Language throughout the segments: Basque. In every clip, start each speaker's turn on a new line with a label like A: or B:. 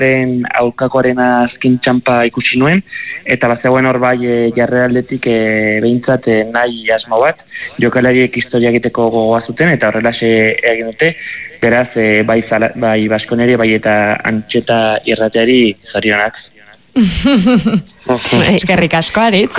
A: den aurkakoaren azken txampa ikusi nuen, eta bazegoen hor bai jarreraldetik behintzat nahi asmo bat, jokalariek historia egiteko gogoa zuten, eta horrelaxe egin dute, beraz, bai Baskoneria, bai eta Antxeta irrateari zorionak.
B: Eskerrik asko, Aritz.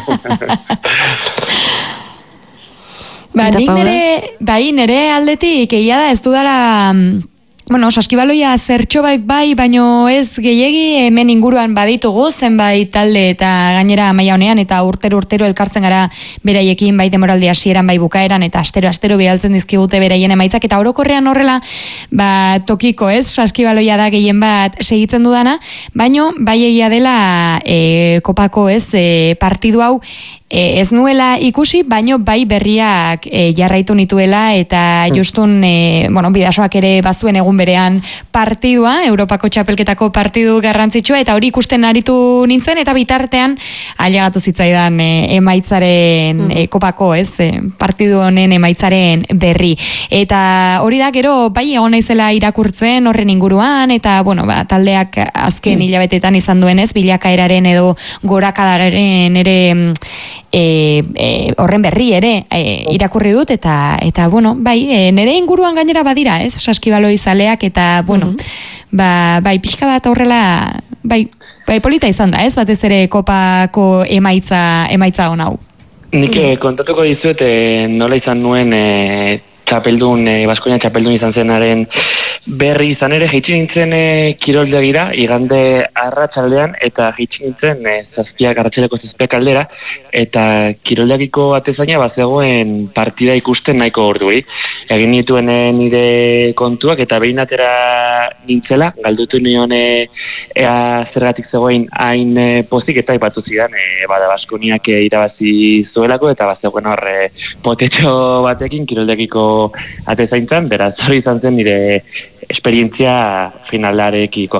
B: Nire aldetik egia da ez dudala... Bueno, saskibaloia zertxo bai, baino ez gehiegi hemen inguruan baditugu, zenbait talde eta gainera maila honean, eta urtero elkartzen gara beraiekin, bai demoraldi hasieran, bai bukaeran, eta astero bidaltzen dizkigute beraien emaitzak, eta orokorrean horrela, tokiko ez, saskibaloia da gehien bat segitzen dudana, baino, bai egia dela kopako ez, partidu hau, ez nuela ikusi, baino bai berriak jarraitu nituela eta justun, bidasoak ere bazuen egun berean partidua, Europako txapelketako partidu garrantzitsua, eta hori ikusten aritu nintzen, eta bitartean ailegatu zitzaidan emaitzaren kopako, ez, partidu honen emaitzaren berri. Eta hori da gero bai egon naizela irakurtzen horren inguruan, eta taldeak azken hilabetetan izan duenez, bilakaeraren edo gorakadaren ere horren berri ere irakurri dut, eta nire inguruan gainera badira, ez, saskibaloi zaleak, eta bai pixka bat horrela bai polita izan da, ez, batez ere kopako emaitza hon hau.
A: Nik kontatuko dizuet nola izan nuen Baskonia txapeldun izan zenaren berri izan ere, jaitsi nintzen kiroldegira, igande arratsaldean, eta jaitsi nintzen arratsaleko zazpiak aldera, eta kiroldegiko atezaina bazegoen partida ikusten nahiko orduri. Egin nituen nire kontuak, eta behin atera nintzela, galdutu nion zergatik zegoen hain pozik, eta ipatu zidan, Baskoniak irabazi zuelako, eta bazegoen hor potetxo batekin kiroldegiko atezaintzan, beraz hori izan zen nire esperientzia finalarekiko.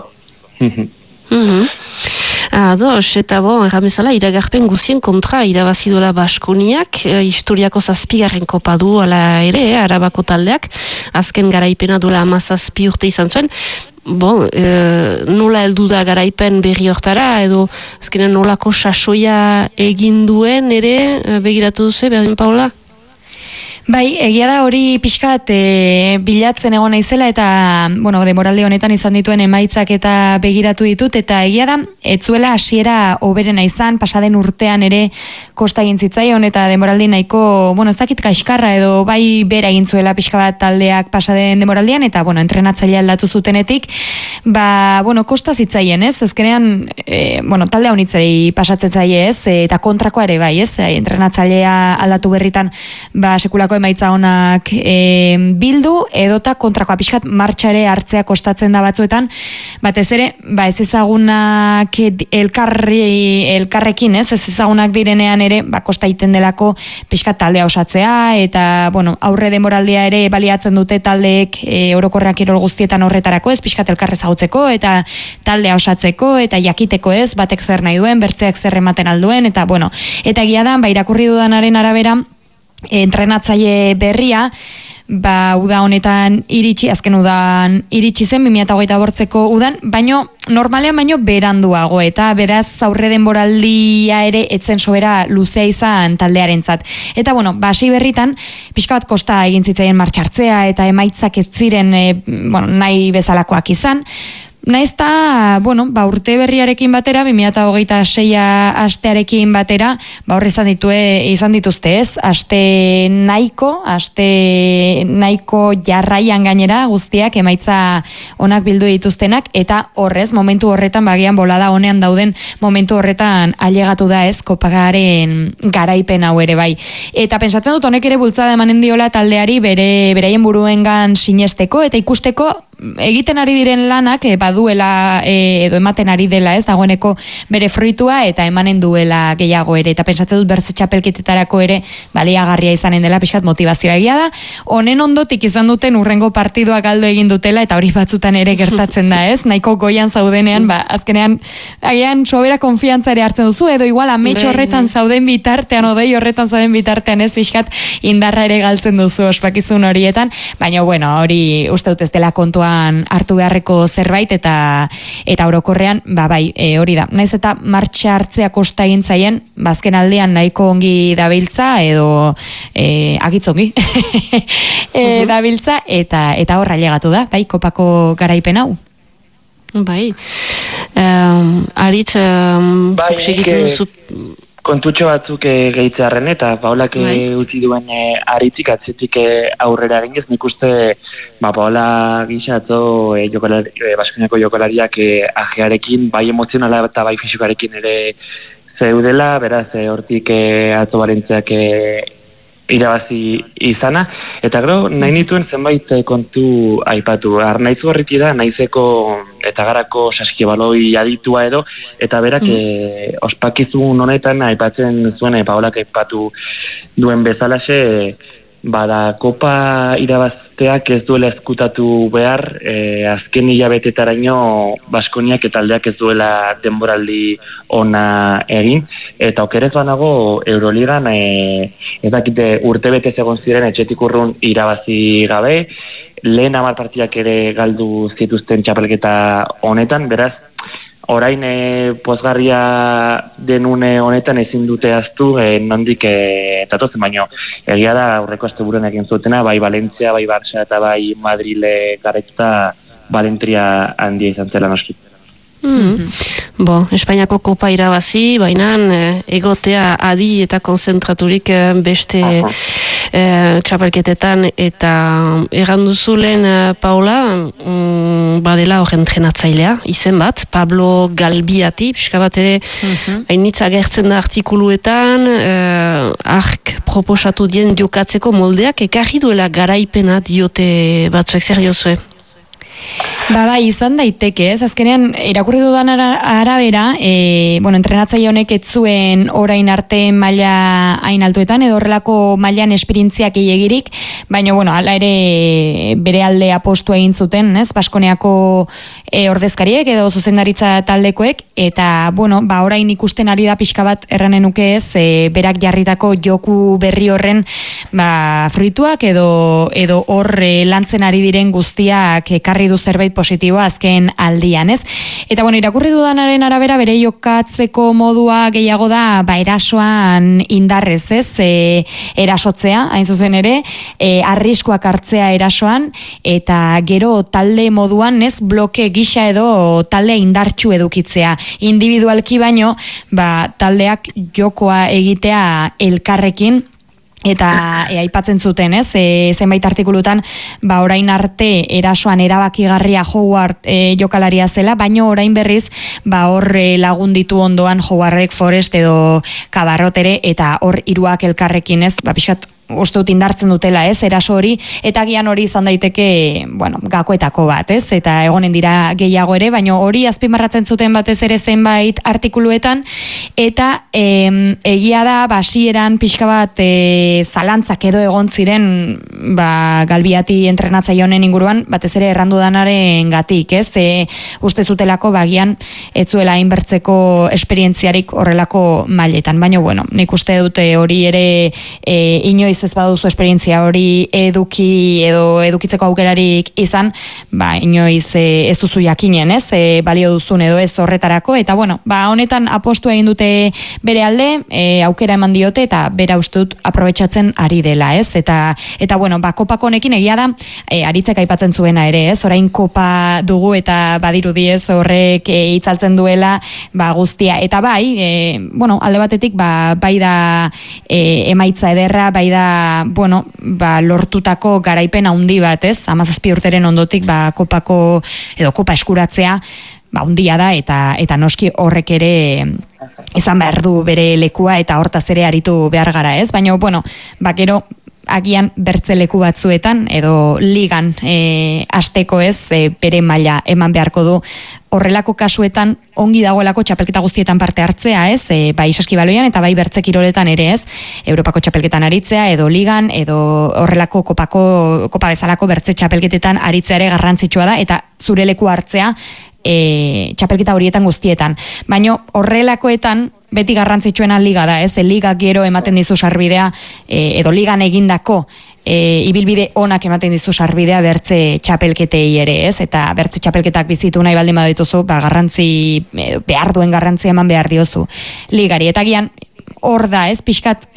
C: Ados, eta erramezala, iragarpen guzien kontra irabazi duela Baskoniak, historiako zazpigarren kopa du ala ere, Arabako taldeak, azken garaipena duela 17 urte izan zuen. Nola heldu da garaipen berri hortara, edo azkenean nolako sasoia egin duen ere, begiratu duzu, Berdin Paula?
B: Bai, egia da hori pixkat bilatzen egon naizela, eta demoralde honetan izan dituen emaitzak eta begiratu ditut, eta egia da etzuela hasiera hoberena izan, pasaden urtean ere kosta egin zitzaion, eta demoraldi nahiko, ez dakit kaxkarra edo bai bera egin zuela pixka bat taldeak pasaden demoraldian, eta entrenatzailea aldatu zutenetik, kosta zitzaien, ez? Ezkenean, talde honitzei pasatzen zaie, ez? Eta kontrakoa ere bai, ez? Entrenatzailea aldatu berritan, sekulako emaitza honak bildu, edota kontrakoa pixkat martxare hartzea kostatzen da batzuetan, batez ere, ez ezagunak elkarrekin, ez ezagunak direnean ere, kosta iten delako pixkat taldea osatzea, eta, aurre demoraldia ere baliatzen dute taldeek orokorrean kirol guztietan horretarako, ez pixkat elkarrez hautzeko, eta taldea osatzeko, eta jakiteko, ez, batek zer nahi duen, bertzeak zer ematen alduen, eta, eta egia da, irakurri dudanaren arabera, entrenatzaile berria, uda honetan azken udan iritsi zen, 2008ko udan, normalean baino beranduago, eta beraz aurre denboraldia ere etzen sobera luzea izan taldearentzat. Eta hasi berritan, pixka bat kosta egin zitzaien martxartzea, eta emaitzak ez ziren nahi bezalakoak izan. Naiz eta, urte berriarekin batera, 2026 astearekin batera, horre izan dituzte ez, aste nahiko jarraian gainera guztiak emaitza onak bildu dituztenak, eta horrez, momentu horretan, bagian bolada honean dauden, momentu horretan ailegatu da ez, kopagaren garaipen hau ere bai. Eta pensatzen dut honek ere bultzada emanen diola taldeari beraien buruengan sinesteko, eta ikusteko egiten ari diren lanak baduela edo ematen ari dela, ez, dagoeneko bere fruitua eta emanen duela gehiago ere, eta pentsatzen dut bertze txapelketetarako ere baliagarria izanen dela pixkat motivazioa. Egia da, honen ondotik izan duten urrengo partidua galdu egin dutela, eta hori batzutan ere gertatzen da, ez, nahiko goian zaudenean, azkenean agian sobera konfiantza ere hartzen duzu, edo igual amets horretan zauden bitartean, odei horretan zauden bitartean, ez, pixkat indarra ere galtzen duzu ospakizun horietan, baina hori uste dut ez dela kontua kontuan hartu beharreko zerbait eta orokorrean, bai, hori da. Naiz eta martxa hartzea kosta egin zaien, bazken aldean nahiko ongi dabiltza edo agitzongi dabiltza eta horra llegatu da, bai, kopako garaipen hau.
C: Bai. Aritz, zuk segitu duzu...
A: Kontutxo batzuk gehitzearen eta Paolak utzi duen aritzik atzetik aurrera eginez, nik uste Paola gizatzo Baskoniako jokalariak ajearekin, bai emozionala eta bai fisikarekin ere zeudela, beraz hortik atzo Valentziak irabazi izana, eta gero nahi nituen zenbait kontu aipatu. Arnaizu horriti da, naizeko eta garako saskibaloi aditua edo, eta berak ospakizun honetan aipatzen zuen, Paolak aipatu duen bezalaxe, bada kopa irabazteak ez duela ezkutatu behar, azken hilabetetaraino Baskoniak eta aldeak ez duela denboraldi ona egin, eta okerez banago Euroligan edakite urtebete egon ziren etxetik urrun irabazi gabe, lehen 10 partidak ere galdu zituzten txapelketa honetan, beraz orain pozgarria denune honetan ezin dute aztu nondik datozen, baino egia da aurreko asteburuan egin zutena, bai Valentzia, bai Barça eta bai Madrile garetza balentria handia izan zela noski.
C: Espainiako kopa irabazi, baina egotea adi eta konzentraturik beste txapelketetan, eta erranduzulen Paula badela horren trenatzailea, izen bat, Pablo Galbiati, pixka bat ere hainitza gertzen da artikuluetan, ark proposatu dien jokatzeko moldeak ekarri duela garaipena diote batzuek, zer diozue?
B: Bai, izan daiteke, ez? Azkenean, irakurri dudan arabera, entrenatzaile honek ez zuen orain arte maila hain altuetan, edo horrelako mailan esperientziak gehiagirik, baina, hala ere bere alde apostu egin zuten, ez? Baskoniako ordezkariek edo zuzendaritza taldekoek, eta, orain ikusten ari da pixka bat erranen nuke ez, berak jarritako joku berri horren, fruituak edo hor lantzen ari diren guztiak ekarri du zerbait positiboa azken aldian, ez? Eta irakurri dudanaren arabera bere jokatzeko modua gehiago da, erasoan indarrez, ez? Erasotzea, hain zuzen ere, arriskuak hartzea erasoan, eta gero talde moduan, ez? Bloke gisa edo talde indartsu edukitzea. Individualki baino, taldeak jokoa egitea elkarrekin, eta aipatzen zuten, ez? Zenbait artikulutan, orain arte erasoan erabakigarria Howard jokalaria zela, baino orain berriz, hor lagunditu ondoan Howardek, Forrest edo Kabarrotere, eta hor hiruak elkarrekin, ez? Pixkat uste dut indartzen dutela, ez, eraso hori, eta gian hori izan daiteke, gakoetako bat, ez, eta egonen dira gehiago ere, baina hori azpimarratzen zuten batez ere zenbait artikuluetan, eta egia da, hasieran pixka bat zalantzak edo egon ziren, Galbiati entrenatzaile honen inguruan, batez ere errandu danaren gatik, ez, uste zutelako bagian, ez zuela inbertzeko esperientziarik horrelako mailetan, baina, nik uste dute hori ere inoiz ez baduzu esperientzia hori edukitzeko aukerarik izan, inoiz ez duzu jakinen, ez, balio duzun edo ez horretarako, eta honetan apostu egin dute bere alde, aukera eman diote, eta bera uste dut aprobetxatzen ari dela, ez, eta kopako honekin egia da, aritzek aipatzen zuena ere, ez, orain kopa dugu eta badirudi ez horrek itzaltzen duela, guztia, eta alde batetik, bai da emaitza ederra, bai da lortutako garaipen handi bat, ez? 17 urteren ondotik kopako edo kopa eskuratzea handia da, eta noski horrek ere izan behar du bere lekua eta hortaz ere aritu behar gara, ez? Baina, gero agian bertzeleku batzuetan edo ligan asteko, ez, bere maila eman beharko du. Horrelako kasuetan ongi dagoelako txapelketa guztietan parte hartzea, ez, bai saskibaloian eta bai bertze kiroletan ere, ez, Europako txapelketan aritzea edo ligan edo horrelako kopa bezalako bertze txapelketetan aritzea ere garrantzitsua da, eta zure leku hartzea txapelketa horietan guztietan. Baina horrelakoetan beti garrantzitsuena liga da, ez, liga gero ematen dizu sarbidea edo ligan egindako ibilbide onak ematen dizu sarbidea bertze txapelketei ere, ez? Eta bertze txapelketak bizitu nahi baldin badituzu, garrantzi, behar duen garrantzia eman behar diozu ligari. Eta gian, hor da, ez? Pixkat,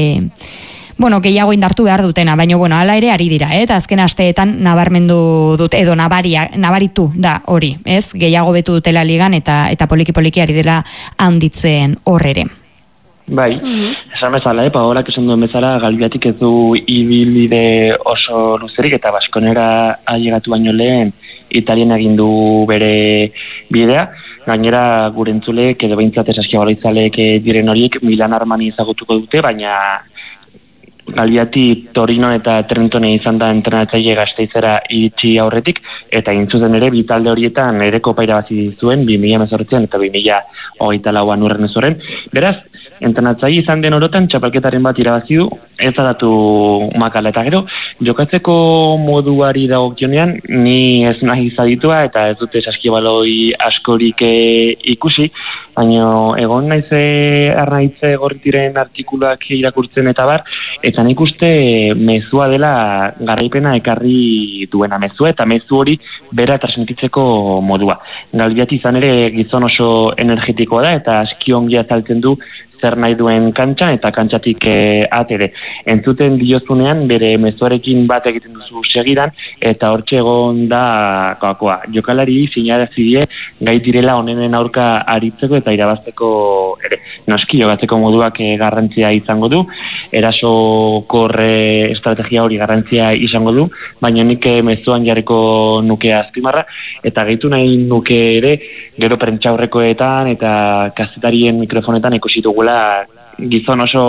B: gehiago indartu behar dutena, baina, hala ere ari dira, eta azken asteetan nabarmendu dut, edo nabaritu da hori, ez? Gehiago betu dutela ligan, eta poliki-poliki ari dela handitzen hor ere.
A: Bai, esan bezala, Paolak esan duen bezala, Galbiatik ez du ibilbide oso luzerik, eta Baskonera ailegatu baino lehen Italien egin du bere bidea. Gainera, gure entzulek, edo behintzat esaskiabaloitzalek diren horiek Milan Armani ezagutuko dute, baina Galbiati Torino eta Trentone izan da entrenatzaile Gasteizera iritsi aurretik, eta intzuzen ere, bitalde horietan ere kopa irabazi zuen, 2018an eta 2024an urren ezoren. Beraz, entrenatzaile izan den orotan txapelketaren bat irabazi du, ez datu makala, eta gero, jokatzeko moduari dagokionean, ni ez nahi zaditua, eta ez dute saskibaloi askorik ikusi, baina egon naize arnaitze gorritiren artikuluak irakurtzen eta bar, eta nik uste mezua dela garaipena ekarri duena mezua, eta mezu hori bera transmititzeko modua. Galbiati izan ere gizon oso energetikoa da, eta aski ongi azaltzen du zer nahi duen kantxan, eta kantxatik atere. Entzuten diozunean, bere mezuarekin bat egiten duzu segidan, eta hortxe egon da gakoa. Jokalari sinadazidie gai direla honenen aurka aritzeko eta irabazteko ere. Noski, jogatzeko moduak garrantzia izango du, eraso korre estrategia hori garrantzia izango du, baina nik mezuan jarriko nuke azpimarra, eta gehitu nahi nuke ere, gero prentxaurrekoetan eta kazetarien mikrofonetan ikusi dugula gizon oso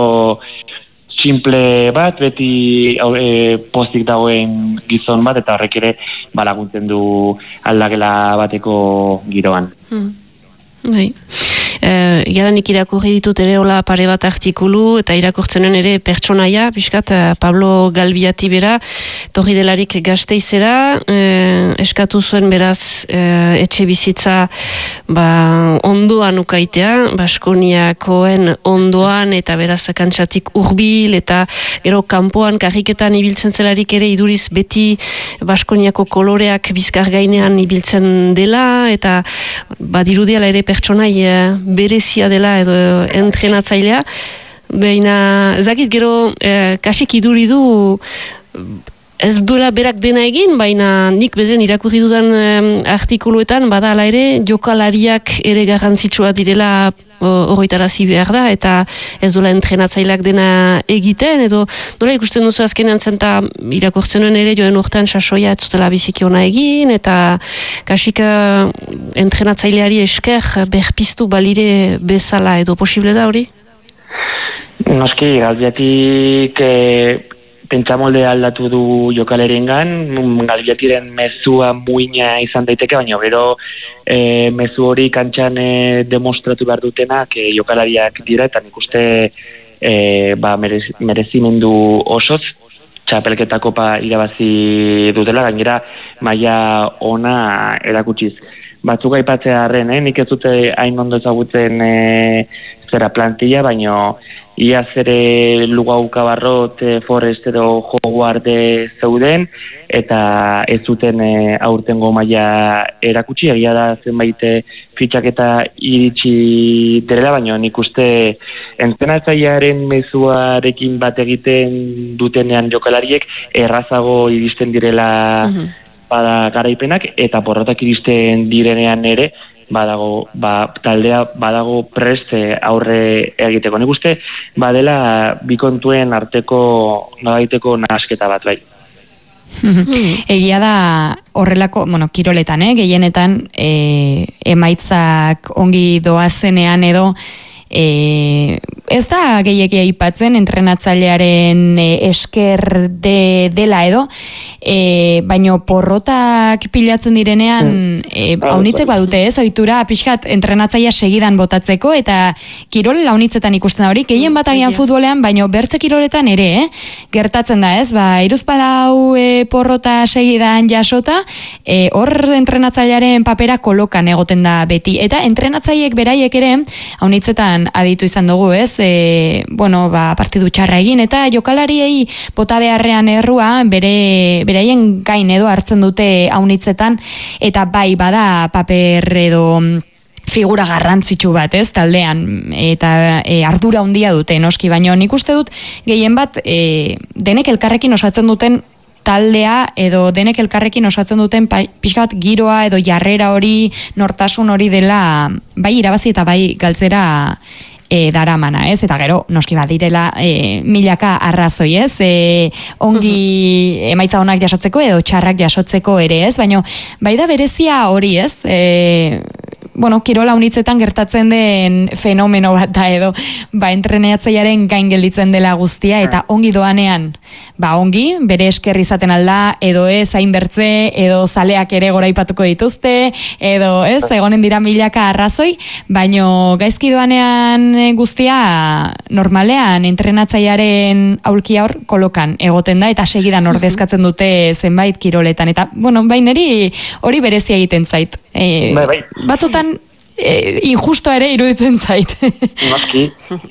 A: simple bat, beti pozik dagoen gizon bat, eta horrek ere balaguntzen du aldagela bateko giroan.
C: Bai. Jadanik irakurri ditut ere hola pare bat artikulu, eta irakurtzenen ere pertsonaia, pixkat Pablo Galbiati bera, torri delarik Gasteizera, eskatu zuen beraz etxe bizitza ondoan ukaitea, Baskoniakoen ondoan, eta beraz kantxatik hurbil, eta gero kanpoan karriketan ibiltzen zelarik ere iduriz beti Baskoniako koloreak bizkar gainean ibiltzen dela, eta badirudiala ere pertsonai berezia dela edo entrenatzailea, baina zakit gero kasik iduri du ez duela berak dena egin, baina nik beren irakurri dudan artikuluetan bada ala ere jokalariak ere garrantzitsua direla horretarazi behar da, eta ez duela entrenatzaileak dena egiten, edo nola ikusten duzu azkenean zenta irakurtzenuen ere joen urtean sasoia ez zutela biziki ona egin, eta kasik entrenatzaileari esker berpiztu balire bezala, edo posible da hori?
A: Noski, Galbiatik pentsamolde aldatu du jokaleriengan, Galbiatiren mezua muina izan daiteke, baina gero mezu hori kantxan demostratu behar dutenak jokalariak dira, eta nik uste merezimendu osoz txapelketa kopa irabazi dutela, gainera maila ona erakutsiz. Batzuk aipatzea arren, nik ez dute hain ondo ezagutzen zera plantilla, baina iaz ere Lugau Kabarrot, Forest edo Howard zeuden, eta ez zuten aurtengo maila erakutsi, egia da zenbait fitxaketa iritsi direla, baina nik uste entrenatzailearen mezuarekin bat egiten dutenean jokalariek errazago iristen direla bada garaipenak, eta porrotak iristen direnean ere taldea badago prest aurre egiteko. Nik uste badela bi kontuen arteko nolabaiteko nahasketa bat, bai.
B: Egia da horrelako, kiroletan, gehienetan emaitzak ongi doazenean edo ez da gehiagia aipatzen entrenatzailearen esker dela edo, baino porrotak pilatzen direnean haunitzek badute ohitura pixkat entrenatzailea segidan botatzeko, eta kirol launitzetan ikusten da hori, gehien bat agian futbolean, baino bertze kiroletan ere, gertatzen da ez, iruzpalau porrota segidan jasota, hor entrenatzailearen papera kolokan egoten da beti, eta entrenatzaileek beraiek ere haunitzetan aditu izan dugu, ez? bueno, partidu txarra egin, eta jokalariei bota beharrean errua, beraien gain edo hartzen dute aunitzetan, eta bai bada paper edo figura garrantzitsu bat, ez, taldean, eta ardura handia dute, noski, baina nik uste dut, gehien bat, denek elkarrekin osatzen duten taldea, edo denek elkarrekin osatzen duten pixkat giroa edo jarrera hori, nortasun hori dela, bai irabazi eta bai galtzera daramana, ez? Eta gero, noski bat direla milaka arrazoi, ez? Ongi emaitza onak jasotzeko edo txarrak jasotzeko ere, ez? Baina bai da berezia hori, ez? Bueno, kirola unitzetan gertatzen den fenomeno bat da edo, entreneatzailearen gain gelditzen dela guztia, eta ongi doanean, ongi, bere esker izaten alda, edo ez hainbertze, edo zaleak ere goraipatuko dituzte, edo ez, egonen dira milaka arrazoi, baino gaizki doanean guztia normalean entrenatzailearen aulkia hor kolokan egoten da, eta segidan ordezkatzen dute zenbait kiroletan, eta, neri hori berezia egiten zait. Batzutan injusto ere iruditzen zait.
A: Noski,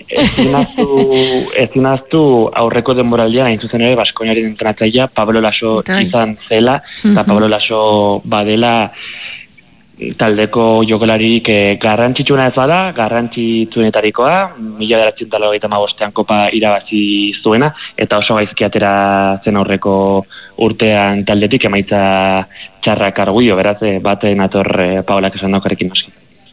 A: ez dinaztu aurreko denboraldian, hain zuzen ere, Baskoniaren entrenatzailea Pablo Laso izan zela, eta Pablo Laso badela taldeko jokalaririk garrantzitsuna ez bada, garrantzitsuenetarikoa, 1985an kopa irabazi zuena, eta oso gaizki atera zen aurreko urtean taldetik emaitza txarrak arguio, beraz, baten ator Paolak esan daukarekin noski.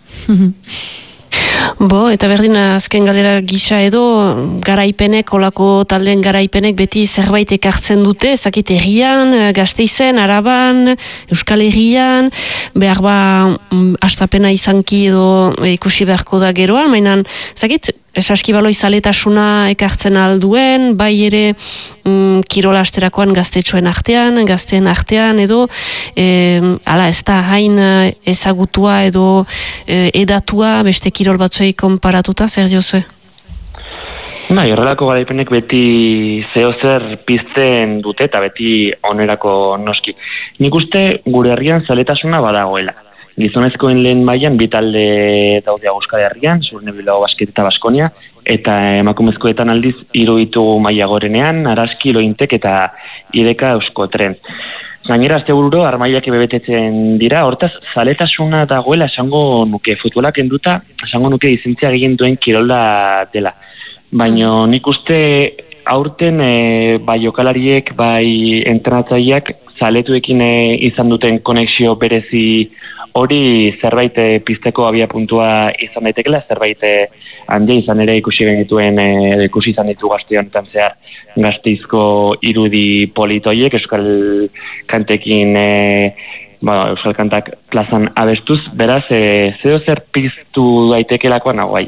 C: Eta berdin azken galdera gisa edo garaipenek, olako taldeen garaipenek beti zerbait ekartzen dute, ezakit herrian, Gasteizen, Araban, Euskal Herrian, behar astapena izanki edo ikusi beharko da geroan, mainan, ezakit, saskibaloi zaletasuna ekartzen alduen, bai ere kirola asterakoan gaztetxoen artean, gazteen artean edo, ala ez da hain ezagutua edo edatua beste kirol batzuei konparatuta, zer diozue?
A: Horrelako garaipenek beti zeozer pizten dute eta beti onerako noski. Nik uste gure herrian zaletasuna badagoela. Gizonezkoen lehen mailan bi talde daude Euskal Herrian, Zurne Bilbao Basket eta Baskonia, eta emakumezkoetan aldiz 3 ditugu maila gorenean, Araski, Lointek eta Ireka Euskotren. Gainera, astebururo armailak bebetetzen dira, hortaz zaletasuna dagoela esango nuke, futbolak enduta, esango nuke lizentzia egin duen kirola dela. Baina nik uste aurten bai jokalariek, bai entrenatzaileak zaletuekin izan duten konexio berezi hori zerbait pizteko abia puntua izan daitekela, zerbait handia izan ere ikusi genituen, ikusi izan ditu Gazte honetan zehar Gasteizko irudi politoiek, euskal kantekin, euskal kantak plazan abestuz, beraz, zeo zer piztu daitekelako nagoai.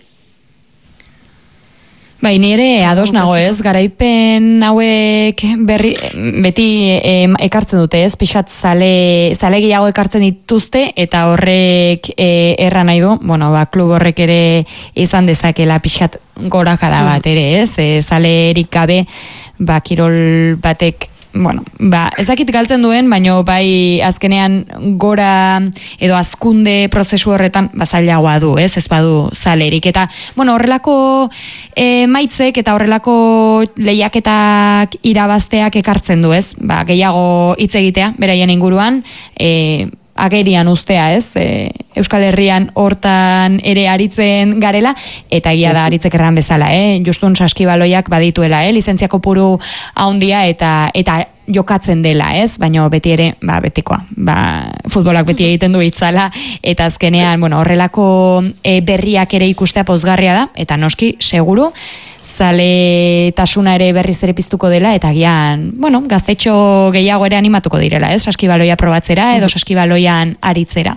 B: Bai, nire ados nago ez, garaipen hauek beti ekartzen dute ez, pixkat zale gehiago ekartzen dituzte, eta horrek erra nahi du, klub horrek ere izan dezakela pixkat gorakada bat ere ez, zalerik gabe, kirol batek, ezakit galtzen duen, baina bai azkenean gora edo azkunde prozesu horretan zailagoa du, ez badu zalerik. Eta, horrelako maitzek eta horrelako lehiaketak irabazteak ekartzen du, ez? Gehiago hitz egitea, beraien inguruan, agerian ustea, ez? Euskal Herrian hortan ere aritzen garela, eta egia da aritzek erran bezala, Justun Saskibaloiak badituela, lizentzia kopuru handia eta jokatzen dela, ez? Baina beti ere, betikoa. Futbolak beti egiten du itzala, eta azkenean, horrelako berriak ere ikustea pozgarria da, eta noski, seguru, zaletasuna ere berriz ere piztuko dela, eta gian, gaztetxo gehiago ere animatuko direla, ez? Saskibaloia probatzera, edo saskibaloian aritzera.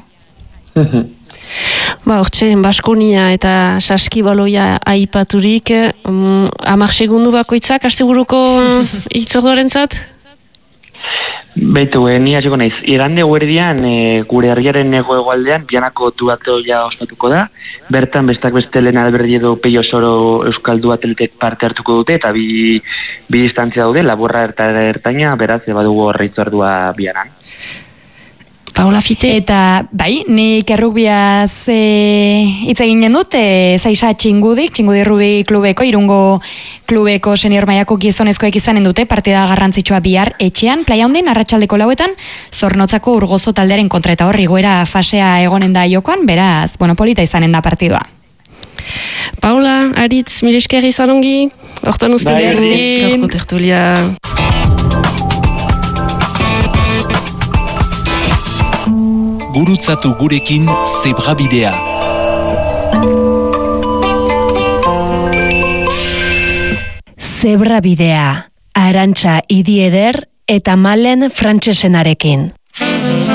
C: Hortxe, Baskonia eta Saskibaloia aipaturik, 10 segundu bakoitzak, asteburuko itzordoaren zat?
A: Beitu, ni hasiko naiz. Igande guerdian, gure herriaren hego-hegoaldean, Bianako duateloia ospatuko da. Bertan, bestak beste Lehen Alberdi edo Peio Soro euskal duateletek parte hartuko dute, eta bi distantzia daude, Laborra eta Ertaina, beraz, badugu horreitzu ardua Bianan.
C: Paula Fite.
B: Eta, bai, nik errugbiaz hitz eginen dut, Zaisa Txingudi Rugbi klubeko, Irungo klubeko senior mailako gizonezkoek izanen dute, partida garrantzitsua bihar etxean, Playa Hondin, arratsaldeko 4 Zornotzako Urgozo taldearen kontra, eta hor igoera fasea egonen da jokoan, beraz, polita izanen da partidua.
C: Paula, Aritz, mil esker izan ongi, hortan uste gaurko tertulia.
D: Gurutzatu gurekin Zebrabidea.
E: Zebrabidea, Arantxa Idieder eta Malen Frantsesenarekin.